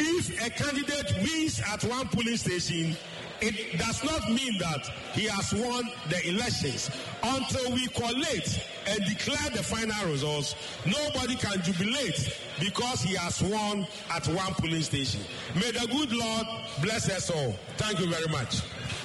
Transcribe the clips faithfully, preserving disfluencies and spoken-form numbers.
If a candidate wins at one polling station, it does not mean that he has won the elections. Until we collate and declare the final results, nobody can jubilate because he has won at one polling station. May the good Lord bless us all. Thank you very much.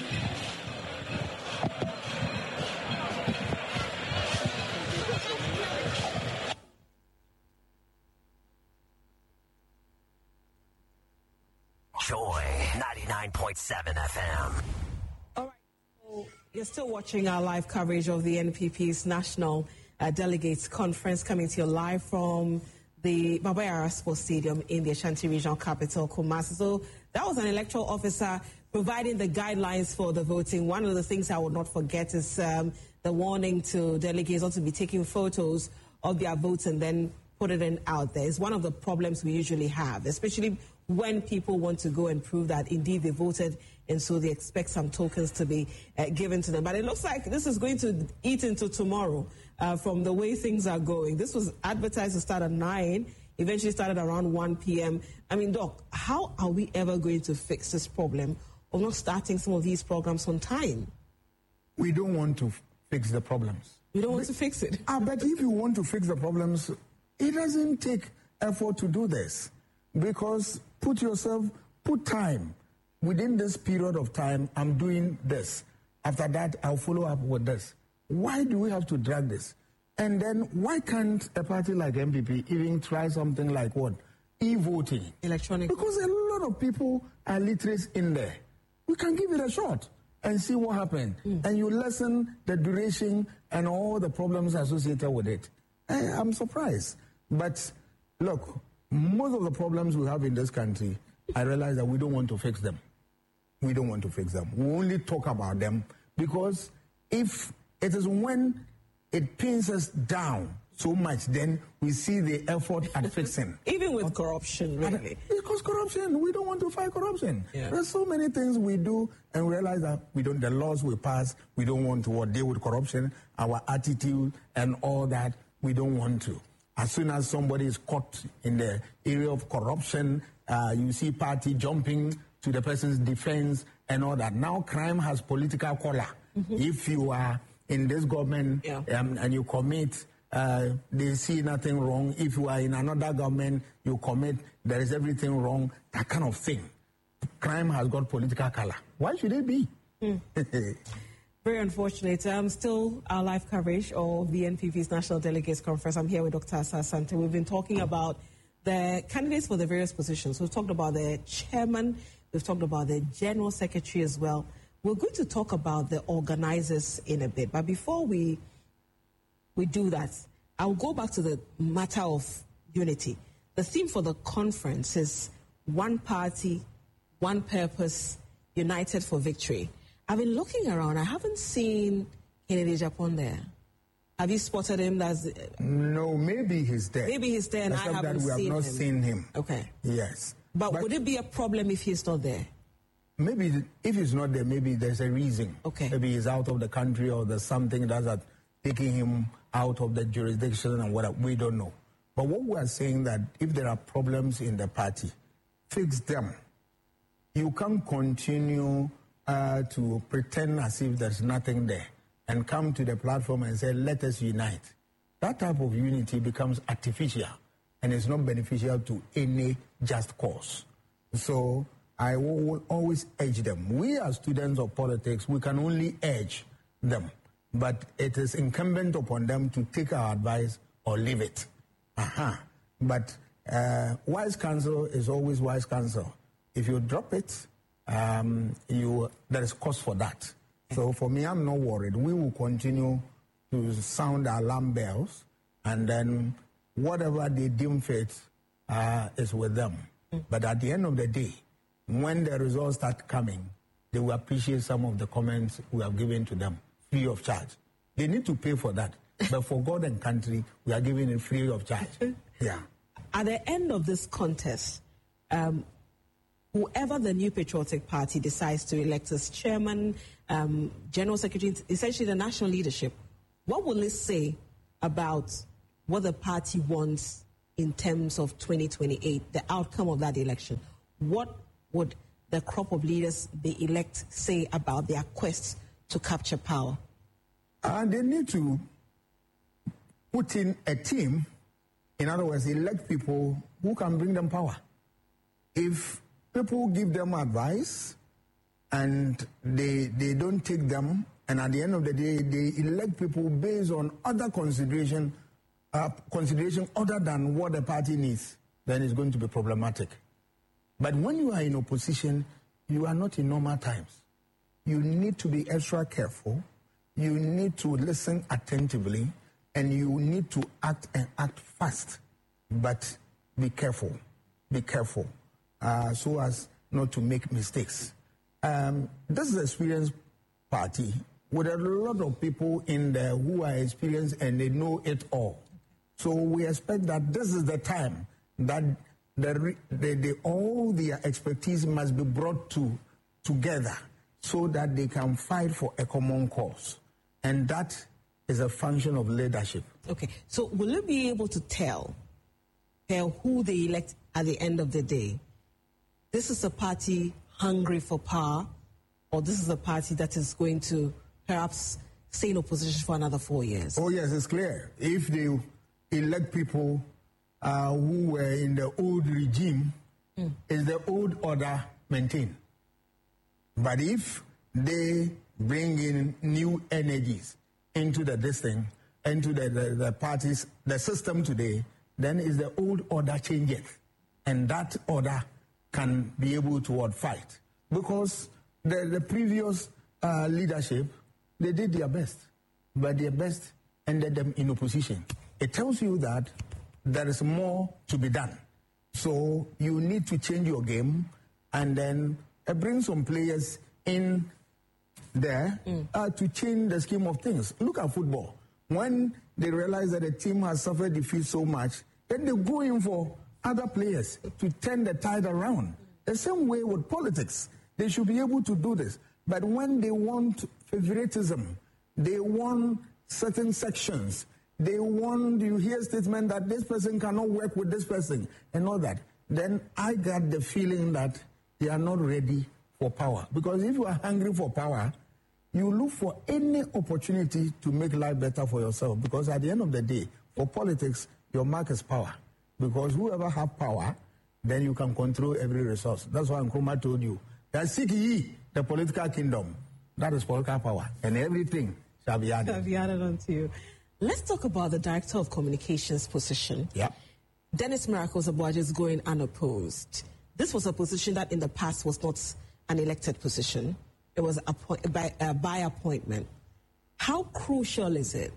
Joy ninety-nine point seven F M. All right, so you're still watching our live coverage of the N P P's National uh, Delegates Conference, coming to you live from the Baba Yara Sports Stadium in the Ashanti Regional Capital, Kumasi. So that was an electoral officer providing the guidelines for the voting. One of the things I would not forget is um, the warning to delegates not to be taking photos of their votes and then put it in out there. It's one of the problems we usually have, especially when people want to go and prove that indeed they voted, and so they expect some tokens to be uh, given to them. But it looks like this is going to eat into tomorrow uh, from the way things are going. This was advertised to start at nine, eventually started around one p.m. I mean, Doc, how are we ever going to fix this problem of not starting some of these programs on time? We don't want to f- fix the problems. We don't want but, to fix it. Ah, but if you want to fix the problems, it doesn't take effort to do this. Because put yourself, put time. Within this period of time, I'm doing this. After that, I'll follow up with this. Why do we have to drag this? And then why can't a party like N P P even try something like what? E-voting. Electronic. Because a lot of people are literate in there. We can give it a shot and see what happens. Mm. And you lessen the duration and all the problems associated with it. I, I'm surprised. But look, most of the problems we have in this country, I realize that we don't want to fix them. We don't want to fix them. We only talk about them because if it is when it pins us down so much, then we see the effort at fixing. Even with corruption, really. Because corruption, we don't want to fight corruption. Yeah. There's so many things we do and realize that we don't, the laws we pass, we don't want to deal with corruption, our attitude and all that, we don't want to. As soon as somebody is caught in the area of corruption, uh, you see party jumping to the person's defense and all that. Now crime has political color. Mm-hmm. If you are in this government yeah. um, and you commit, uh, they see nothing wrong. If you are in another government, you commit, there is everything wrong. That kind of thing. Crime has got political color. Why should it be? Mm. Very unfortunate. Um, still our live coverage of the N P P's National Delegates Conference. I'm here with Doctor Asa Asante. We've been talking about the candidates for the various positions. We've talked about the chairman. We've talked about the general secretary as well. We're going to talk about the organizers in a bit. But before we we do that, I'll go back to the matter of unity. The theme for the conference is one party, one purpose, united for victory. I've been looking around. I haven't seen Kennedy Agyapong there. Have you spotted him? That's, no, maybe he's there. Maybe he's there and Except I haven't that we have seen not him. seen him. Okay. Yes. But, but would it be a problem if he's not there? Maybe if he's not there, maybe there's a reason. Okay. Maybe he's out of the country or there's something that's taking him out of the jurisdiction and whatever. We don't know. But what we are saying that if there are problems in the party, fix them. You can't continue uh, to pretend as if there's nothing there and come to the platform and say, let us unite. That type of unity becomes artificial and it's not beneficial to any just cause. So I will always urge them. We as students of politics, we can only urge them. But it is incumbent upon them to take our advice or leave it. Uh-huh. But uh, wise counsel is always wise counsel. If you drop it, um, you there is cause for that. So for me, I'm not worried. We will continue to sound alarm bells, and then whatever they deem fit uh, is with them. Mm. But at the end of the day, when the results start coming, they will appreciate some of the comments we have given to them free of charge. They need to pay for that. But for God and country, we are giving it free of charge. Yeah. At the end of this contest, um, whoever the New Patriotic Party decides to elect as chairman, um, general secretary, essentially the national leadership, what will it say about what the party wants in terms of twenty twenty-eight, the outcome of that election? what would the crop of leaders they elect say about their quest to capture power? And they need to put in a team, in other words, elect people who can bring them power. If people give them advice and they, they don't take them, and at the end of the day, they elect people based on other consideration, uh, consideration other than what the party needs, then it's going to be problematic. But when you are in opposition, you are not in normal times. You need to be extra careful. You need to listen attentively, and you need to act and act fast. But be careful. Be careful uh, so as not to make mistakes. Um, this is an experienced party with a lot of people in there who are experienced and they know it all. So we expect that this is the time that the, the, the, all their expertise must be brought to together so that they can fight for a common cause. And that is a function of leadership. Okay, so will you be able to tell, tell who they elect at the end of the day? This is a party hungry for power, or this is a party that is going to perhaps stay in opposition for another four years? Oh, yes, it's clear. If they elect people uh, who were in the old regime, mm. is the old order maintained. But if they bring in new energies into the this thing, into the, the, the parties, the system today, then is the old order changeth. And that order can be able to what, fight. Because the, the previous uh, leadership, they did their best, but their best ended them in opposition. It tells you that there is more to be done. So you need to change your game and then uh, bring some players in there mm. uh, to change the scheme of things. Look at football. When they realize that a team has suffered defeat so much, then they go in for other players to turn the tide around. The same way with politics. They should be able to do this. But when they want favoritism, they want certain sections, they want, you hear statement that this person cannot work with this person and all that, then I got the feeling that they are not ready for power. Because if you are hungry for power, you look for any opportunity to make life better for yourself. Because at the end of the day, for politics, your mark is power. Because whoever have power, then you can control every resource. That's why Nkrumah told you that seek ye the political kingdom. That is political power. And everything shall be added. Shall be added onto you. Let's talk about the Director of Communications position. Yeah. Dennis Miracles Abuaji is going unopposed. This was a position that in the past was not an elected position. It was appoint, by, uh, by appointment. How crucial is it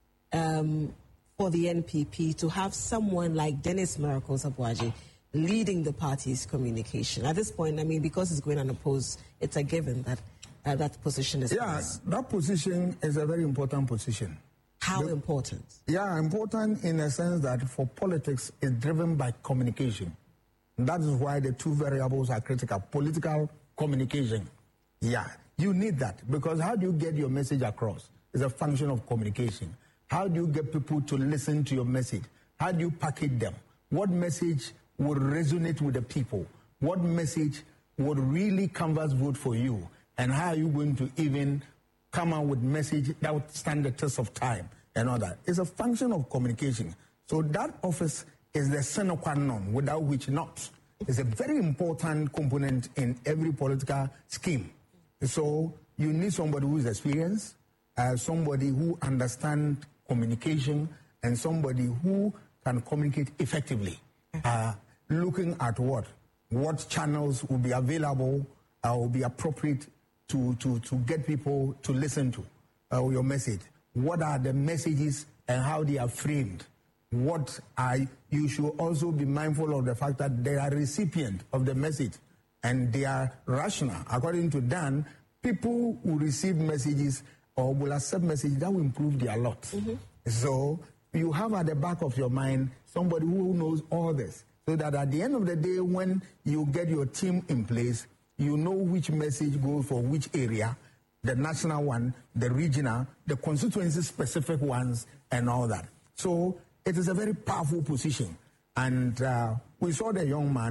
um, for the N P P to have someone like Dennis Miracles Abuaji leading the party's communication? At this point, I mean, because it's going unopposed, it's a given that uh, that position is... Yeah, that position is a very important position. How the, important? Yeah, important in the sense that for politics, it's driven by communication. That is why the two variables are critical. Political communication. Yeah, you need that, because how do you get your message across? It's a function of communication. How do you get people to listen to your message? How do you package them? What message would resonate with the people? What message would really canvas vote for you? And how are you going to even come out with message that would stand the test of time and all that? It's a function of communication. So that office is the sine qua non, without which not. It's a very important component in every political scheme. So you need somebody who is experienced, uh, somebody who understands communication, and somebody who can communicate effectively. Uh, looking at what? What channels will be available, uh, will be appropriate to, to, to get people to listen to uh, your message. What are the messages and how they are framed? What are, you should also be mindful of the fact that they are recipient of the message and they are rational. According to Dan, people who receive messages or will accept messages, that will improve their lot. Mm-hmm. So you have at the back of your mind somebody who knows all this, so that at the end of the day, when you get your team in place, you know which message goes for which area, the national one, the regional, the constituency-specific ones, and all that. So it is a very powerful position. And uh, we saw the young man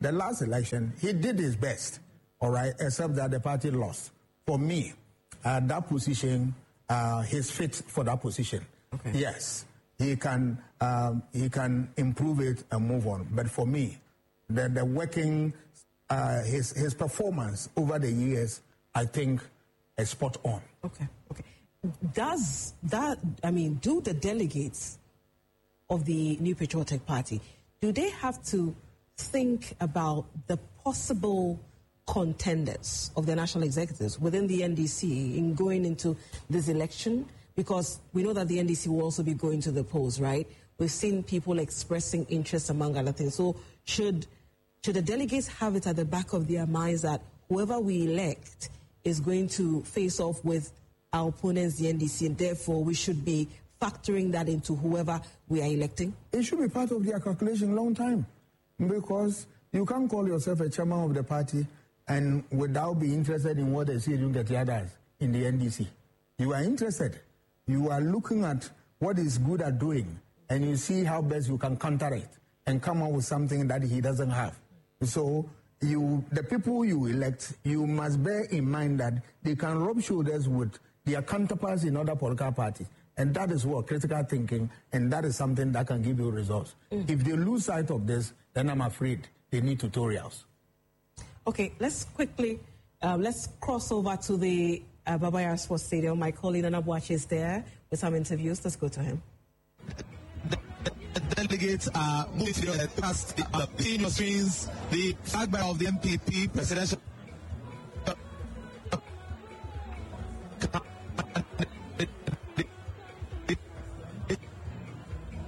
the last election, he did his best, all right, except that the party lost. For me, uh, that position, uh, he's fit for that position. Okay. Yes, he can um, he can improve it and move on. But for me, the, the working, uh, his, his performance over the years, I think, is spot on. Okay, okay. Does that, I mean, do the delegates of the New Patriotic Party, do they have to think about the possible contenders of the national executives within the N D C in going into this election? Because we know that the N D C will also be going to the polls, right? We've seen people expressing interest, among other things. So should should the delegates have it at the back of their minds that whoever we elect is going to face off with our opponents, the N D C, and therefore we should be factoring that into whoever we are electing? It should be part of their calculation long time, because you can't call yourself a chairman of the party and without being interested in what they see doing at the others in the N D C. You are interested. You are looking at what is good at doing, and you see how best you can counter it and come up with something that he doesn't have. So you, the people you elect, you must bear in mind that they can rub shoulders with their counterparts in other political parties. And that is what critical thinking, and that is something that can give you results. Mm. If they lose sight of this, then I'm afraid they need tutorials. Okay, let's quickly, uh, let's cross over to the uh, Baba Yara Sports Stadium. My colleague Nana Boakye is there with some interviews. Let's go to him. The delegates are moving past the uh, senior screens, the flag bearer of the M P P presidential